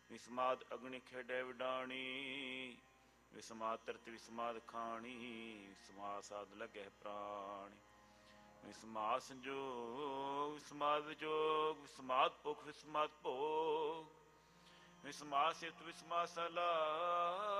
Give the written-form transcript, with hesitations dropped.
ਵਿਸਮਾਦ ਅਗਨਿ ਖੇਡੈ ਵਿਡਾਣੀ, ਵਿਸਮਾਦ ਤਰਤ ਵਿਸਮਾਦ ਖਾਣੀ, ਵਿਸਮਾਦ ਸਾਧ ਲੱਗੈ ਪ੍ਰਾਣੀ। ਵਿਸਮਾਦ ਸੰਜੋਗ ਵਿਸਮਾਦ ਵਿਜੋਗ, ਵਿਸਮਾਦ ਭੁਖ ਵਿਸਮਾਦ ਭੋਗ, ਵਿਸਮਾਦ ਸਿਫਤ ਵਿਸਮਾਦ ਸਲਾਹ,